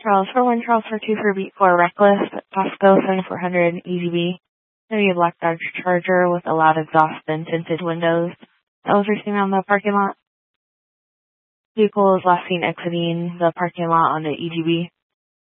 Charles for 1, Charles for 2 for Beat 4 Reckless, Pasco 7400 EGB. Maybe a black Dodge Charger with a loud exhaust and tinted windows. That was seen on the parking lot. Vehicle was last seen exiting the parking lot on the EGB.